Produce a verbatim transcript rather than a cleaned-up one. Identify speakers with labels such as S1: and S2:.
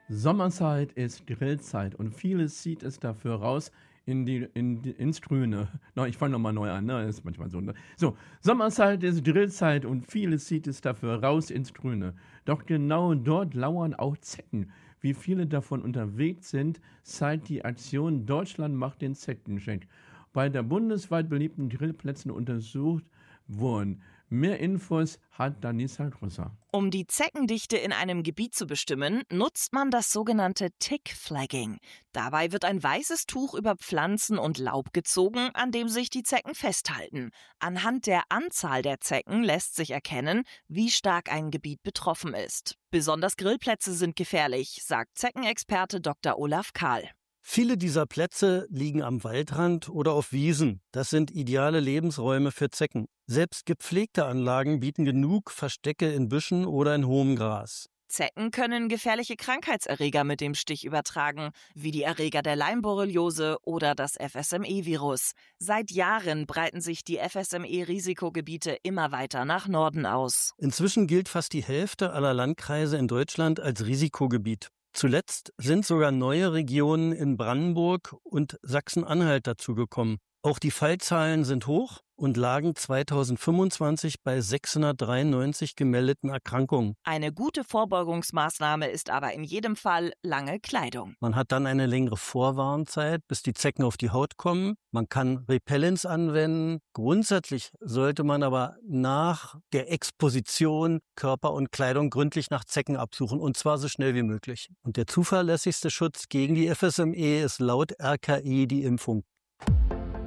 S1: Sommerzeit ist Grillzeit und vieles zieht es dafür raus in die, in die, ins Grüne. No, ich fange nochmal neu an, ne? Das ist manchmal so. Ne? So, Sommerzeit ist Grillzeit und vieles zieht es dafür raus ins Grüne. Doch genau dort lauern auch Zecken. Wie viele davon unterwegs sind, seit die Aktion Deutschland macht den Zeckencheck bei der bundesweit beliebten Grillplätzen untersucht wurden. Mehr Infos hat Danisa Grosser.
S2: Um die Zeckendichte in einem Gebiet zu bestimmen, nutzt man das sogenannte Tick-Flagging. Dabei wird ein weißes Tuch über Pflanzen und Laub gezogen, an dem sich die Zecken festhalten. Anhand der Anzahl der Zecken lässt sich erkennen, wie stark ein Gebiet betroffen ist. Besonders Grillplätze sind gefährlich, sagt Zeckenexperte Doktor Olaf Kahl.
S3: Viele dieser Plätze liegen am Waldrand oder auf Wiesen. Das sind ideale Lebensräume für Zecken. Selbst gepflegte Anlagen bieten genug Verstecke in Büschen oder in hohem Gras.
S2: Zecken können gefährliche Krankheitserreger mit dem Stich übertragen, wie die Erreger der Leimborreliose oder das F S M E-Virus. Seit Jahren breiten sich die F S M E-Risikogebiete immer weiter nach Norden aus.
S3: Inzwischen gilt fast die Hälfte aller Landkreise in Deutschland als Risikogebiet. Zuletzt sind sogar neue Regionen in Brandenburg und Sachsen-Anhalt dazugekommen. Auch die Fallzahlen sind hoch und lagen zweitausendfünfundzwanzig bei sechshundertdreiundneunzig gemeldeten Erkrankungen.
S2: Eine gute Vorbeugungsmaßnahme ist aber in jedem Fall lange Kleidung.
S3: Man hat dann eine längere Vorwarnzeit, bis die Zecken auf die Haut kommen. Man kann Repellents anwenden. Grundsätzlich sollte man aber nach der Exposition Körper und Kleidung gründlich nach Zecken absuchen, und zwar so schnell wie möglich. Und der zuverlässigste Schutz gegen die F S M E ist laut R K I die Impfung.